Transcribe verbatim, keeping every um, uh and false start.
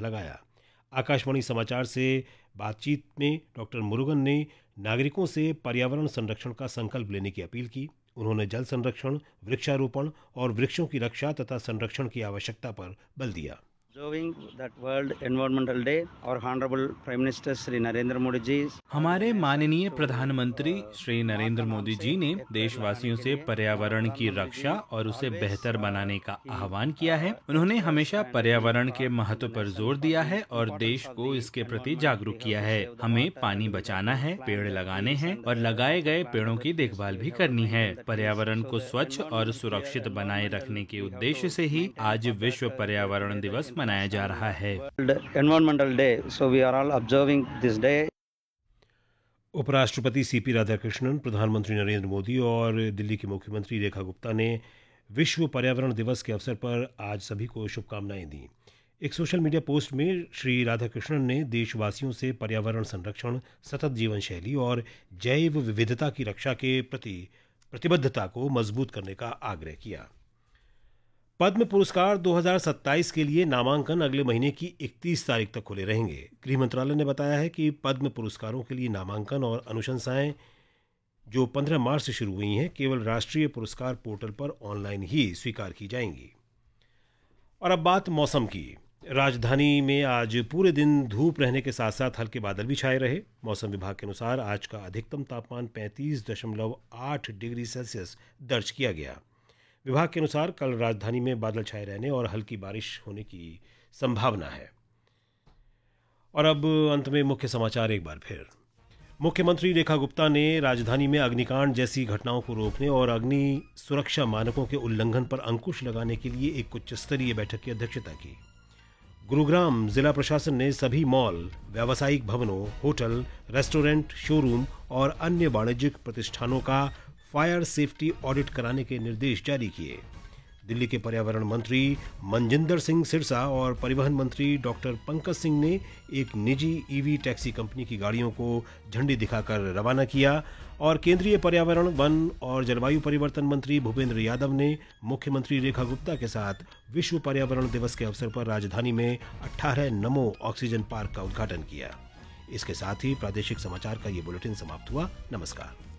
लगाया। आकाशवाणी समाचार से बातचीत में डॉक्टर मुरुगन ने नागरिकों से पर्यावरण संरक्षण का संकल्प लेने की अपील की। उन्होंने जल संरक्षण, वृक्षारोपण और वृक्षों की रक्षा तथा संरक्षण की आवश्यकता पर बल दिया। Observing that World Environmental Day, our Honorable Prime Minister Shri Narendra Modi ji हमारे माननीय प्रधानमंत्री श्री नरेंद्र मोदी जी ने देशवासियों से पर्यावरण की रक्षा और उसे बेहतर बनाने का आह्वान किया है। उन्होंने हमेशा पर्यावरण के महत्व पर जोर दिया है और देश को इसके प्रति जागरूक किया है। हमें पानी बचाना है, पेड़ लगाने हैं और लगाए गए पेड़ों की देखभाल भी करनी है। पर्यावरण को स्वच्छ और सुरक्षित बनाए रखने के उद्देश्य से ही आज विश्व पर्यावरण दिवस मनाया जा रहा है। World Environmental Day, so we are all observing this day. उपराष्ट्रपति सीपी राधाकृष्णन, प्रधानमंत्री नरेंद्र मोदी और दिल्ली की मुख्यमंत्री रेखा गुप्ता ने विश्व पर्यावरण दिवस के अवसर पर आज सभी को शुभकामनाएं दी। एक सोशल मीडिया पोस्ट में श्री राधाकृष्णन ने देशवासियों से पर्यावरण संरक्षण, सतत जीवन शैली और जैव विविधता की रक्षा के प्रति प्रतिबद्धता को मजबूत करने का आग्रह किया। पद्म पुरस्कार दो हज़ार सत्ताईस के लिए नामांकन अगले महीने की इकतीस तारीख तक खुले रहेंगे। गृह मंत्रालय ने बताया है कि पद्म पुरस्कारों के लिए नामांकन और अनुशंसाएं जो पंद्रह मार्च से शुरू हुई हैं, केवल राष्ट्रीय पुरस्कार पोर्टल पर ऑनलाइन ही स्वीकार की जाएंगी। और अब बात मौसम की। राजधानी में आज पूरे दिन धूप रहने के साथ साथ हल्के बादल भी छाए रहे। मौसम विभाग के अनुसार आज का अधिकतम तापमान पैंतीस दशमलव आठ डिग्री सेल्सियस दर्ज किया गया। विभाग के अनुसार कल राजधानी में बादल छाए रहने और हल्की बारिश होने की संभावना है। और अब अंत में मुख्य समाचार एक बार फिर। मुख्यमंत्री रेखा गुप्ता ने राजधानी में अग्निकांड जैसी घटनाओं को रोकने और अग्नि सुरक्षा मानकों के उल्लंघन पर अंकुश लगाने के लिए एक उच्च स्तरीय बैठक की अध्यक्षता की। गुरुग्राम जिला प्रशासन ने सभी मॉल, व्यावसायिक भवनों, होटल, रेस्टोरेंट, शोरूम और अन्य वाणिज्यिक प्रतिष्ठानों का फायर सेफ्टी ऑडिट कराने के निर्देश जारी किए। दिल्ली के पर्यावरण मंत्री मनजिंदर सिंह सिरसा और परिवहन मंत्री डॉक्टर पंकज सिंह ने एक निजी ईवी टैक्सी कंपनी की गाड़ियों को झंडी दिखाकर रवाना किया। और केंद्रीय पर्यावरण, वन और जलवायु परिवर्तन मंत्री भूपेंद्र यादव ने मुख्यमंत्री रेखा गुप्ता के साथ विश्व पर्यावरण दिवस के अवसर पर राजधानी में अठारह नमो ऑक्सीजन पार्क का उद्घाटन किया। इसके साथ ही प्रादेशिक समाचार का ये बुलेटिन समाप्त हुआ। नमस्कार।